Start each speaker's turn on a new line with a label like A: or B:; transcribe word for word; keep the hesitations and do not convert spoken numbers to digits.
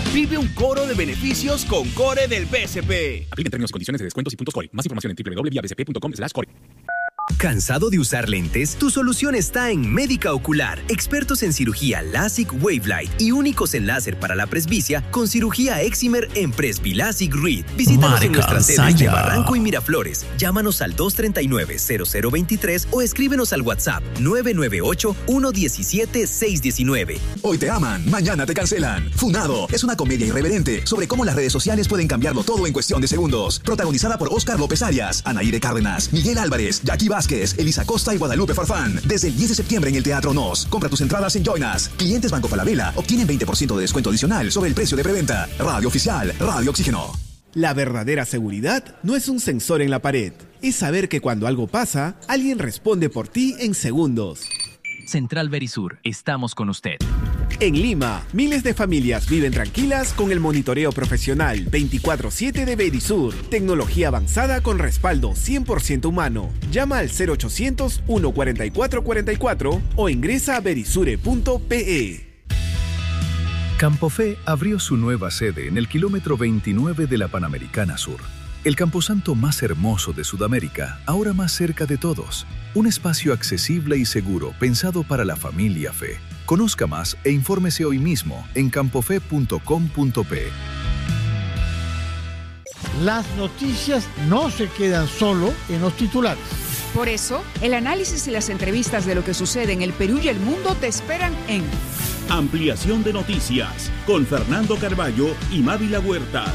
A: Vive un coro de beneficios con Core del B C P.
B: Aplica en términos y condiciones de descuentos y puntos Core. Más información en doble u doble u doble u punto vía b c p punto com slash core.
C: ¿Cansado de usar lentes? Tu solución está en Médica Ocular. Expertos en cirugía LASIK Wavelight y únicos en láser para la presbicia con cirugía Excimer en Presbilasic Reed. Visítanos
D: Marca
C: en nuestras sedes
D: Saya.
C: de Barranco y Miraflores. Llámanos al dos tres nueve, cero cero dos tres o escríbenos al WhatsApp nueve nueve ocho, uno uno siete, seis uno nueve.
E: Hoy te aman, mañana te cancelan. Funado es una comedia irreverente sobre cómo las redes sociales pueden cambiarlo todo en cuestión de segundos. Protagonizada por Óscar López Arias, Anaíre Cárdenas, Miguel Álvarez, Jackie Vázquez, Elisa Costa y Guadalupe Farfán. Desde el diez de septiembre en el Teatro Nos. Compra tus entradas en Join Us. Clientes Banco Falabella obtienen veinte por ciento de descuento adicional sobre el precio de preventa. Radio Oficial, Radio Oxígeno.
F: La verdadera seguridad no es un sensor en la pared. Es saber que cuando algo pasa, alguien responde por ti en segundos.
G: Central Verisur, estamos con usted.
F: En Lima, miles de familias viven tranquilas con el monitoreo profesional veinticuatro siete de Verisur. Tecnología avanzada con respaldo cien por ciento humano. Llama al cero ochocientos, uno cuatro cuatro cuatro cuatro o ingresa a verisure punto pe.
H: Campofe abrió su nueva sede en el kilómetro veintinueve de la Panamericana Sur. El camposanto más hermoso de Sudamérica, ahora más cerca de todos. Un espacio accesible y seguro pensado para la familia Fe. Conozca más e infórmese hoy mismo en campofe punto com punto pe.
I: Las noticias no se quedan solo en los titulares.
J: Por eso, el análisis y las entrevistas de lo que sucede en el Perú y el mundo te esperan en
K: Ampliación de Noticias con Fernando Carballo y Mávila Huerta.